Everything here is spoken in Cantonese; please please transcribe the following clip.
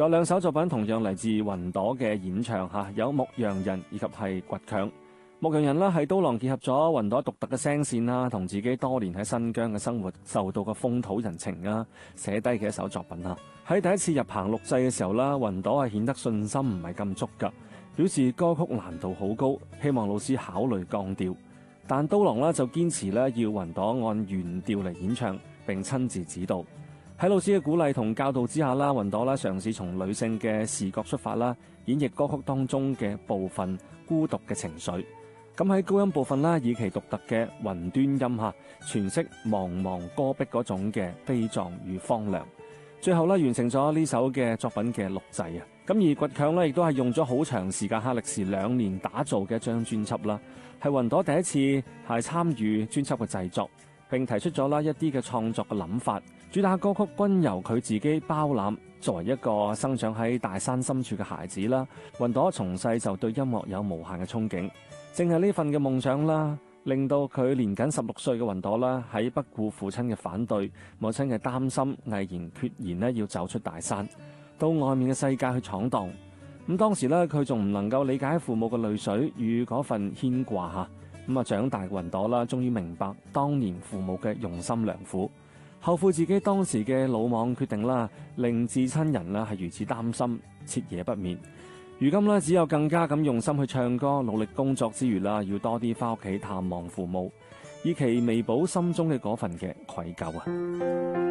仲有兩首作品同樣嚟自雲朵嘅演唱嚇，有《牧羊人》以及係《倔強》。《牧羊人》啦係刀郎結合咗雲朵獨特嘅聲線啦，同自己多年喺新疆嘅生活受到嘅風土人情啊，寫低嘅一首作品啊。喺第一次入棚錄製嘅時候啦，雲朵係顯得信心唔係咁足㗎，表示歌曲難度好高，希望老師考慮降調。但刀郎呢就堅持咧要雲朵按原調嚟演唱，並親自指導。喺老師嘅鼓勵同教導之下啦，雲朵啦嘗試從女性嘅視角出發啦，演繹歌曲當中嘅部分孤獨嘅情緒。咁喺高音部分啦，以其獨特嘅雲端音下詮釋茫茫戈壁嗰種嘅悲壯與荒涼。最後咧完成咗呢首嘅作品嘅錄製啊！咁而倔強咧亦都係用咗好長時間，歷時2年打造嘅一張專輯啦，係雲朵第一次係參與專輯嘅製作，並提出咗啦一啲嘅創作嘅諗法。主打歌曲均由佢自己包攬。作為一個生長喺大山深處嘅孩子啦，雲朵從細就對音樂有無限嘅憧憬。正係呢份嘅夢想啦，令到佢年僅16歲嘅雲朵啦，喺不顧父親嘅反對、母親嘅擔心，毅然決然咧要走出大山，到外面嘅世界去闖蕩。咁當時咧，佢仲唔能夠理解父母嘅淚水與嗰份牽掛嚇。咁啊，長大嘅雲朵啦，終於明白當年父母嘅用心良苦，後悔自己當時嘅魯莽決定啦，令至親人啦係如此擔心，徹夜不眠。如今咧，只有更加咁用心去唱歌，努力工作之餘啦，要多啲翻屋企探望父母，以期彌補心中嘅嗰份嘅愧疚啊！